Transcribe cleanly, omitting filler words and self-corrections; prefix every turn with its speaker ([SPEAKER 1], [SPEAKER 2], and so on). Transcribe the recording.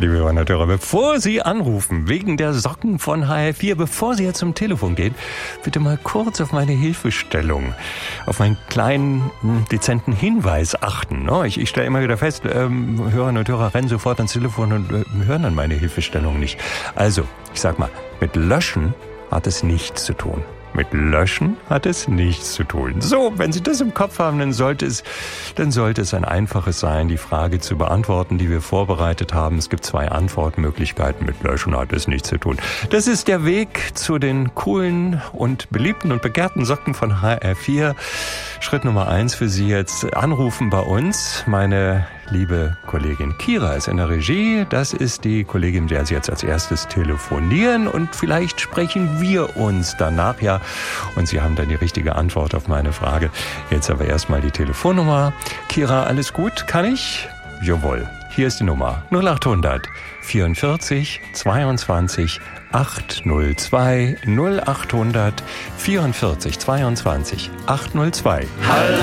[SPEAKER 1] liebe Hörer, bevor Sie anrufen wegen der Socken von HR4, bevor Sie jetzt zum Telefon gehen, bitte mal kurz auf meine Hilfestellung, auf meinen kleinen, dezenten Hinweis achten. Ich stelle immer wieder fest, Hörerinnen und Hörer rennen sofort ans Telefon und hören dann meine Hilfestellung nicht. Also, ich sag mal, mit Löschen hat es nichts zu tun. Mit Löschen hat es nichts zu tun. So, wenn Sie das im Kopf haben, dann sollte es ein einfaches sein, die Frage zu beantworten, die wir vorbereitet haben. Es gibt 2 Antwortmöglichkeiten. Mit Löschen hat es nichts zu tun. Das ist der Weg zu den coolen und beliebten und begehrten Socken von HR4. Schritt Nummer 1 für Sie jetzt. Anrufen bei uns. Meine liebe Kollegin Kira ist in der Regie. Das ist die Kollegin, mit der Sie jetzt als erstes telefonieren. Und vielleicht sprechen wir uns danach, ja. Und Sie haben dann die richtige Antwort auf meine Frage. Jetzt aber erstmal die Telefonnummer. Kira, alles gut? Kann ich? Jawohl. Hier ist die Nummer 0800 44 22 802 0800 44 22 802.
[SPEAKER 2] Hallo